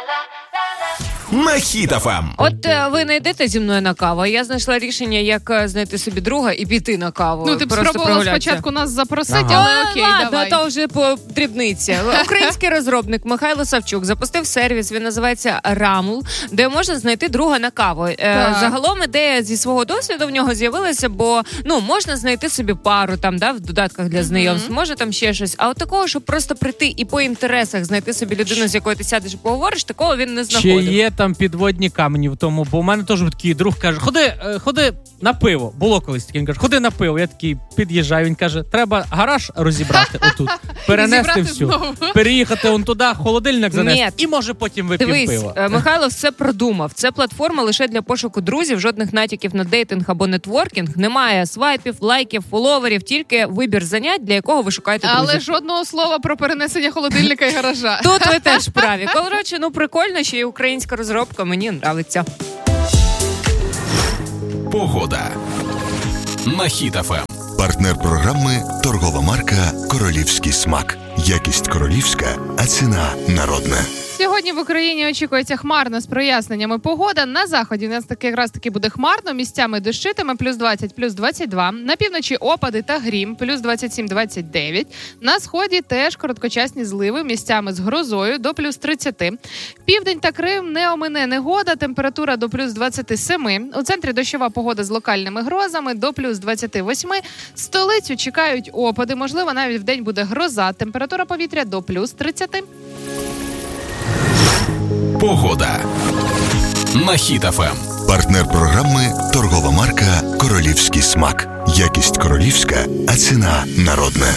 На Хіт ФМ. От ви не йдете зі мною на каву, а я знайшла рішення, як знайти собі друга і піти на каву. Ну, ти б спробувала спочатку нас запросити, але окей, ладно, давай. то вже по дрібниці. Український розробник Михайло Савчук запустив сервіс, він називається Рамл, де можна знайти друга на каву. Загалом ідея зі свого досвіду в нього з'явилася, бо можна знайти собі пару там, в додатках для знайомств, може там ще щось. А от такого, щоб просто прийти і по інтересах знайти собі людину, з якою ти сядеш і поговориш, такого він не знаходив. Чи є там підводні камені в тому? Бо у мене теж такий друг каже, ходи на пиво. Було колись таке, він каже, ходи на пиво. Я такий під'їжджаю, він каже, треба гараж розібрати отут, перенести всю, переїхати он туди, холодильник занести і може потім вип'ємо пиво. Михайло все продумав. Це платформа лише для пошуку друзів, жодних натяків на дейтинг або нетворкінг, немає свайпів, лайків, фоловерів, тільки вибір занять, для якого ви шукаєте друзів. Але жодного слова про перенесення холодильника і гаража. Тут ви теж праві. Коротше, прикольно, що і українська розробка, мені нравиться. Погода. На Хіт ФМ. Партнер програми – торгова марка «Королівський смак». Якість королівська, а ціна народна. Сьогодні в Україні очікується хмарно з проясненнями погода. На заході у нас якраз таки буде хмарно, місцями дощитиме, плюс 20, плюс 22. На півночі опади та грім, плюс 27-29. На сході теж короткочасні зливи, місцями з грозою до плюс 30. Південь та Крим не омине негода, температура до плюс 27. У центрі дощова погода з локальними грозами до плюс 28. Столицю чекають опади, можливо, навіть вдень буде гроза, температура повітря до плюс 30. Погода. На Хіт ФМ. Партнер програми – торгова марка «Королівський смак». Якість королівська, а ціна народна.